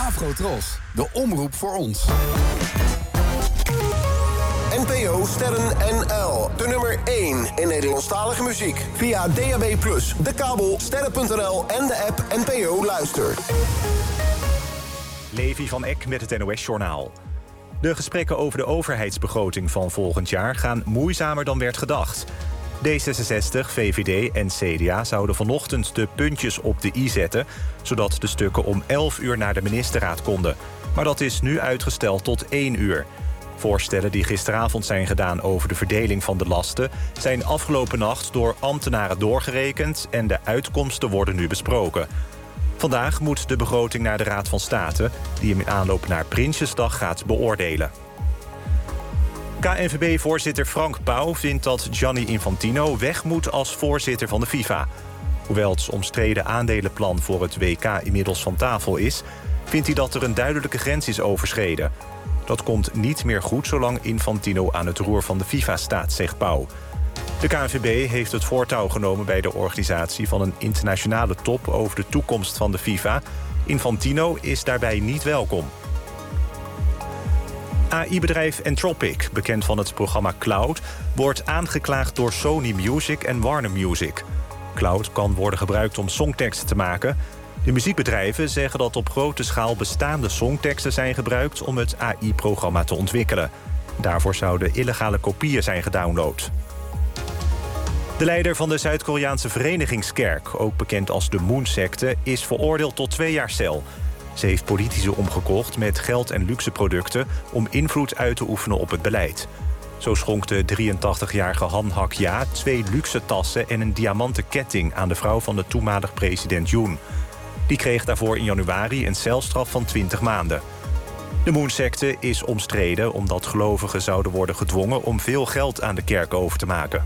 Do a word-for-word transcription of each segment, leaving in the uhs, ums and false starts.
Afrotros, de omroep voor ons. N P O Sterren N L, de nummer één in Nederlandstalige muziek. Via D A B plus, de kabel, sterren punt n l en de app N P O Luister. Levi van Eck met het N O S-journaal. De gesprekken over de overheidsbegroting van volgend jaar gaan moeizamer dan werd gedacht. D zesenzestig, V V D en C D A zouden vanochtend de puntjes op de i zetten, zodat de stukken om elf uur naar de ministerraad konden. Maar dat is nu uitgesteld tot één uur. Voorstellen die gisteravond zijn gedaan over de verdeling van de lasten zijn afgelopen nacht door ambtenaren doorgerekend en de uitkomsten worden nu besproken. Vandaag moet de begroting naar de Raad van State, die hem in aanloop naar Prinsjesdag gaat beoordelen. K N V B-voorzitter Frank Pauw vindt dat Gianni Infantino weg moet als voorzitter van de FIFA. Hoewel het omstreden aandelenplan voor het W K inmiddels van tafel is, vindt hij dat er een duidelijke grens is overschreden. Dat komt niet meer goed zolang Infantino aan het roer van de FIFA staat, zegt Pauw. De K N V B heeft het voortouw genomen bij de organisatie van een internationale top over de toekomst van de FIFA. Infantino is daarbij niet welkom. A I-bedrijf Entropic, bekend van het programma Cloud, wordt aangeklaagd door Sony Music en Warner Music. Cloud kan worden gebruikt om songteksten te maken. De muziekbedrijven zeggen dat op grote schaal bestaande songteksten zijn gebruikt om het A I-programma te ontwikkelen. Daarvoor zouden illegale kopieën zijn gedownload. De leider van de Zuid-Koreaanse Verenigingskerk, ook bekend als de Moon-secte, is veroordeeld tot twee jaar cel. Ze heeft politici omgekocht met geld en luxe producten om invloed uit te oefenen op het beleid. Zo schonk de drieëntachtigjarige Han Hak-ja twee luxe tassen en een diamanten ketting aan de vrouw van de toenmalig president Yoon. Die kreeg daarvoor in januari een celstraf van twintig maanden. De Moon-secte is omstreden omdat gelovigen zouden worden gedwongen om veel geld aan de kerk over te maken.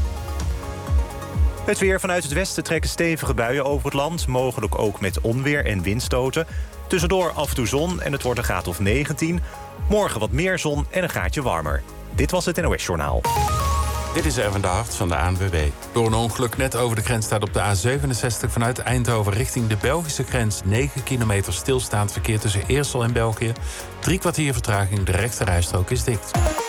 Het weer: vanuit het westen trekken stevige buien over het land, mogelijk ook met onweer en windstoten. Tussendoor af en toe zon en het wordt een graad of negentien. Morgen wat meer zon en een graadje warmer. Dit was het N O S-journaal. Dit is Erwin de Hart van de A N W B. Door een ongeluk net over de grens staat op de A zevenenzestig... vanuit Eindhoven richting de Belgische grens negen kilometer stilstaand verkeer tussen Eersel en België. Drie kwartier vertraging, de rechterrijstrook is dicht.